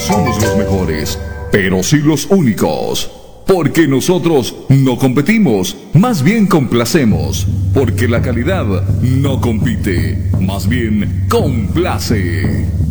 somos los mejores, pero sí los únicos. Porque nosotros no competimos, más bien complacemos. Porque la calidad no compite, más bien complace.